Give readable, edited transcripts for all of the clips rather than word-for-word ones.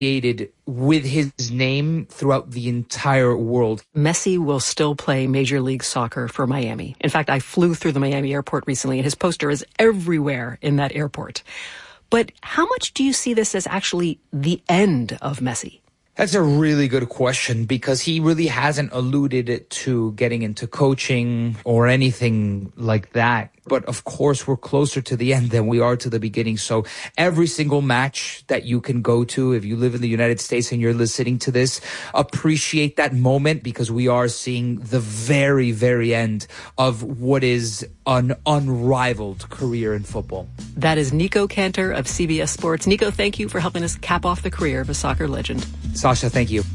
with his name throughout the entire world. Messi will still play Major League Soccer for Miami. In fact, I flew through the Miami airport recently, and his poster is everywhere in that airport. But how much do you see this as actually the end of Messi? That's a really good question, because he really hasn't alluded to getting into coaching or anything like that. But of course, we're closer to the end than we are to the beginning. So every single match that you can go to, if you live in the United States and you're listening to this, appreciate that moment, because we are seeing the very, very end of what is an unrivaled career in football. That is Nico Cantor of CBS Sports. Nico, thank you for helping us cap off the career of a soccer legend. Sasha, thank you.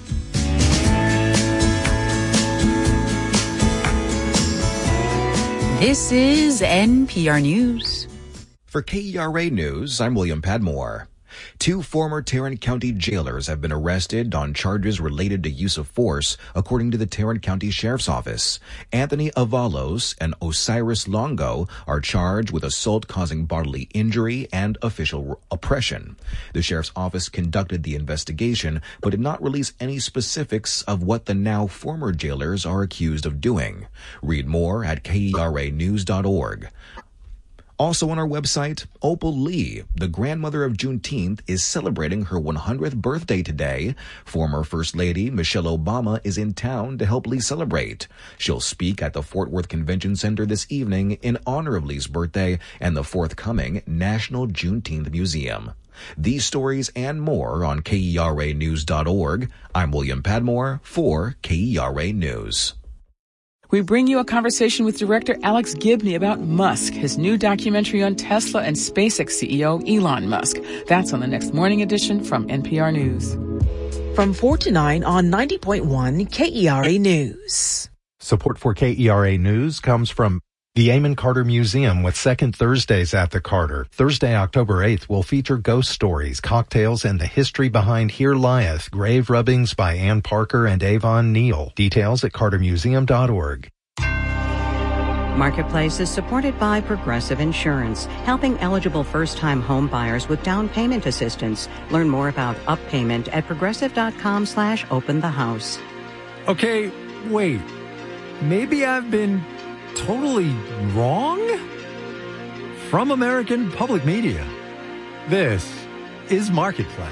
This is NPR News. For KERA News, I'm William Padmore. 2 former Tarrant County jailers have been arrested on charges related to use of force, according to the Tarrant County Sheriff's Office. Anthony Avalos and Osiris Longo are charged with assault causing bodily injury and official oppression. The Sheriff's Office conducted the investigation, but did not release any specifics of what the now former jailers are accused of doing. Read more at KERAnews.org. Also on our website, Opal Lee, the grandmother of Juneteenth, is celebrating her 100th birthday today. Former First Lady Michelle Obama is in town to help Lee celebrate. She'll speak at the Fort Worth Convention Center this evening in honor of Lee's birthday and the forthcoming National Juneteenth Museum. These stories and more on KERAnews.org. I'm William Padmore for KERA News. We bring you a conversation with director Alex Gibney about Musk, his new documentary on Tesla and SpaceX CEO Elon Musk. That's on the next morning edition from NPR News. From 4 to 9 on 90.1 KERA News. Support for KERA News comes from the Amon Carter Museum with second Thursdays at the Carter. Thursday, October 8th will feature ghost stories, cocktails, and the history behind Here Lieth, grave rubbings by Ann Parker and Avon Neal. Details at cartermuseum.org. Marketplace is supported by Progressive Insurance, helping eligible first-time home buyers with down payment assistance. Learn more about UpPayment at progressive.com/openthehouse. Okay, wait. Maybe I've been totally wrong? From American Public Media, this is Marketplace.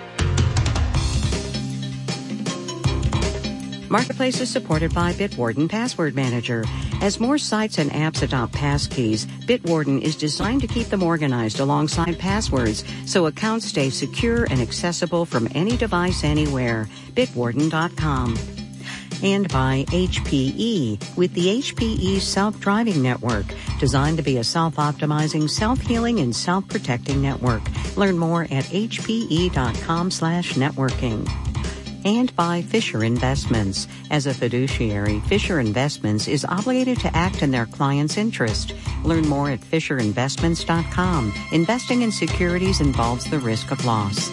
Marketplace is supported by Bitwarden Password Manager. As more sites and apps adopt passkeys, Bitwarden is designed to keep them organized alongside passwords so accounts stay secure and accessible from any device anywhere. Bitwarden.com. And by HPE, with the HPE Self-Driving Network, designed to be a self-optimizing, self-healing, and self-protecting network. Learn more at hpe.com/networking. And by Fisher Investments. As a fiduciary, Fisher Investments is obligated to act in their client's interest. Learn more at fisherinvestments.com. Investing in securities involves the risk of loss.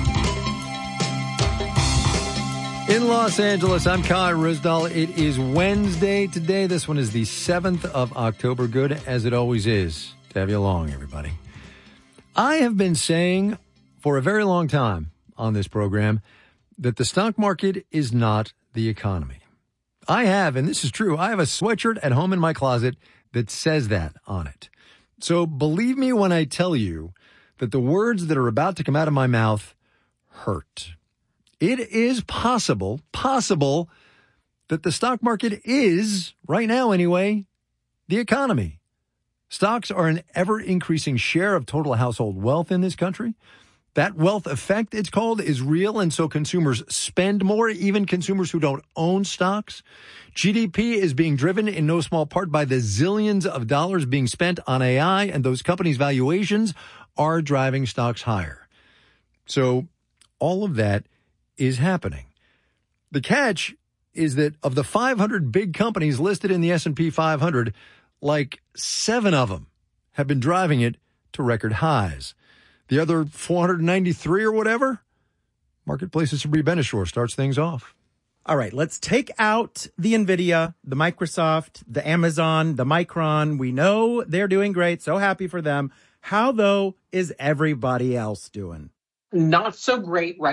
In Los Angeles, I'm Kai Ryssdal. It is Wednesday today. This one is the 7th of October. Good as it always is to have you along, everybody. I have been saying for a very long time on this program that the stock market is not the economy. I have, and this is true, I have a sweatshirt at home in my closet that says that on it. So believe me when I tell you that the words that are about to come out of my mouth hurt. It is possible that the stock market is, right now anyway, the economy. Stocks are an ever-increasing share of total household wealth in this country. That wealth effect, it's called, is real, and so consumers spend more, even consumers who don't own stocks. GDP is being driven in no small part by the zillions of dollars being spent on AI, and those companies' valuations are driving stocks higher. So all of that is happening. The catch is that of the 500 big companies listed in the S&P 500, like 7 of them have been driving it to record highs. The other 493 or whatever, Marketplace's Sabree Benishore starts things off. All right, let's take out the NVIDIA, the Microsoft, the Amazon, the Micron. We know they're doing great. So happy for them. How, though, is everybody else doing? Not so great right